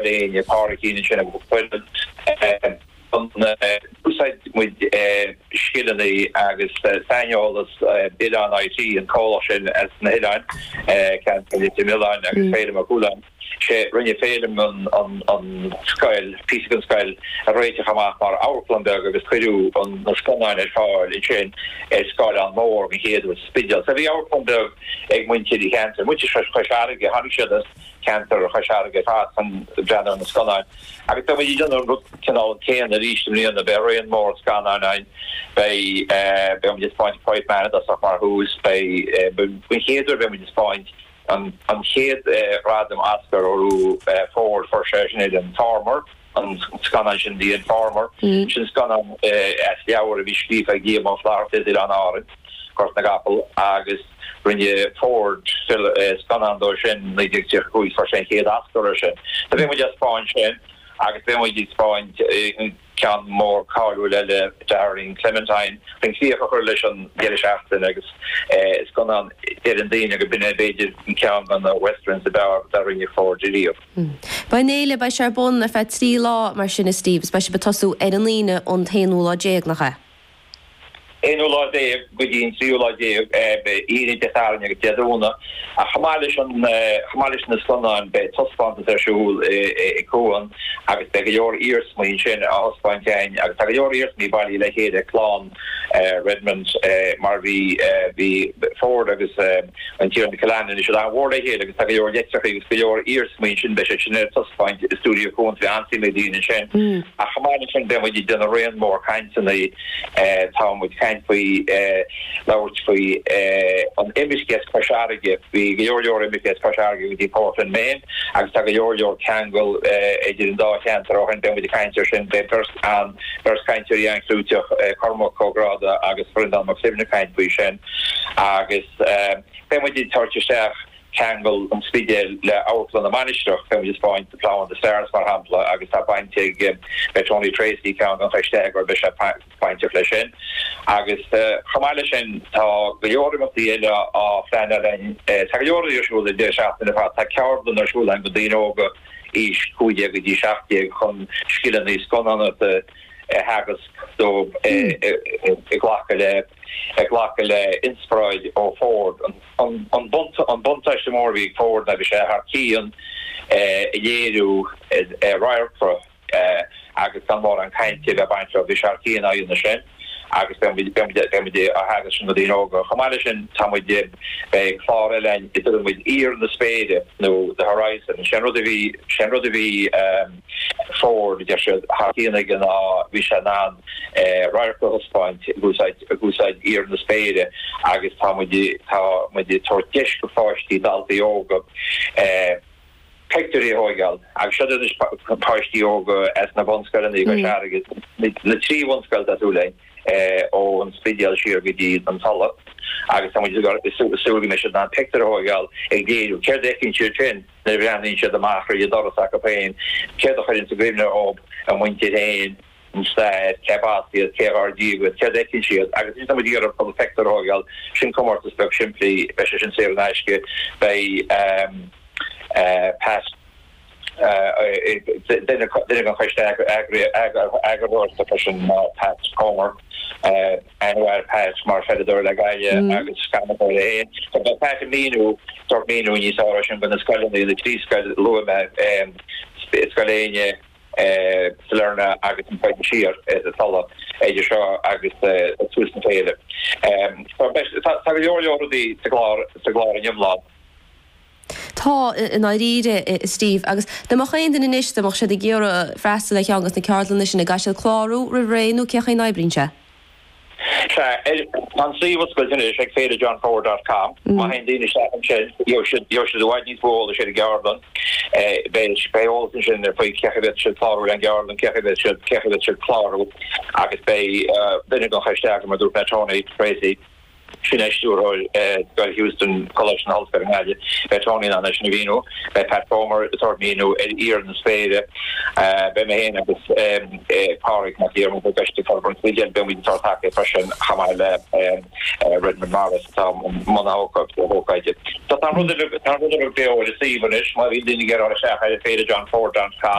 Lane, Parkin, and Shinnecoin. With Shilani, Agus, Daniel, Ilan IT, and Colashin as Nilan, Can't Milan, Agus, Failum, Akulan. Rinne félim on skyil, písigan skyil, a réite chamach mar Aucklandberg agus cuiú on na sconain fáil in sin skyil an mór mi héad with spidal. So vi Aucklandberg ag muinti di cancer, muinti chasharige, hannig siadas cancer chasharige fat an brenner na sconain. Agus da vi dyn o'r canal cain a rishtim ni an a berian mór sconain by mi just point point man das of mar hús by mi héadur by mi just point an héad radam Oscar orú forward for session and farmer an scanna sin the farmer sin scanna leabhar a bhí slíf a géam á fláirte an áireann cos na gapel agus rinne forward scanna do sin na dtíoch chuig for sin héad Oscar sin. So bhí mu just fáin sin agus bhí mu just fáin can more Carl Darling Clementine think see for relation Gelishaften agus it's gone on in the been evaded can on the westerns about Darling for Gilio. By Neile by Charbon if at 3 law mar sin Steve especially betosu Edelina on Tainula Jagnacha. Enola de gudin siula de iri de tarne gedona a hamalish na sonna be tospan der shul e koan agus de your ears my chin auspan kain agus de your ears mi bali le hede clan Redmond Marvi the Ford agus an tier de Calan and should I word here agus de your yesterday your ears my chin be chin tospan studio koan the anti medina chin a hamalish dem we did rain more kinds in the town with we lauert we on image gets pasharige we your image gets pasharige with the Portland Main agus tag your Kangol in da cancer and then with the cancer in the first cancer young through to Cormac Cograda agus Brendan McSivna kind we shen agus then we did torture staff Kangol speed out on the manager can we just point the plow on the stairs for example agus that point take Tony Tracy count on hashtag or Bishop point of flesh in agus Hamalishin the order of the Flanda and Tagliori usual the dish after the fact that coward on the school and the Dinoga ish who you get shafty con skill and these gone on at the Haggis so Glakele inspired or forward on Buntash the more we forward that we share our key on Yeru Ryer for Agus Tanmore and kind to a bunch of the Sharkey and I in the shed. Agus then we Haggis from the Dinoga. Hamalishin Tom we did Clara and it with ear in the spade no the horizon Shenro de V forward just Harkey and again Vishanan Ryer cross point gooside ear in the spade Agus Tom we did Tortish first the Dalti Yoga Pectory Hoigal. I've shut this party yoga as Nabonskal and the Gasharigit. The 3 one skull that Ule on Spidial Shirgidi and Sala. I guess someone got the Sulgish and Pectory Hoigal again. Kerdekin Churchin, the ran into the Master, your daughter Sakapain, Kerdoch into Grimner Ob and went it in. Instead, Cabasti, KRD with Kedekin Shield. I can see somebody here from the Pectory Hoigal. Shin come out to spoke simply, Beshin Sale Nashke by past then a question agriculture profession Pat Comer and where Pat Smart Fedor like I scam but Pat Minu sort Minu when you saw Russian when the skull in the cheese skull Luma Scalenia Salerna agus an point sheer as a follow a show agus twist and fail so best already to glor in Yumlad Tá in áíre Steve agus de mar chéan in inis de mar sé ggéar freistal le agus na ceartlan sin na gaisiil chlárú ra réú cecha naibrinse. Man see what's going to check fade johnforward.com. My Indian you should wide these wall the shitty garden. Bench by all the gender for Kevich should flower and garden Kevich should flower. I could pay vinegar hashtag Mother Petroni crazy. Shinesh got Houston Collection House for Nadia, Tony on Navino, by Pat Palmer, Tormino, ear in the spade, Bemahena with Park, Matia, the best for Brazilian, Ben with Tartaka, Fashion, Hamal, Redmond Marvis, Monaco, the whole budget. So I'm going to be able to see when it's my didn't get on a share, I paid John Ford.com.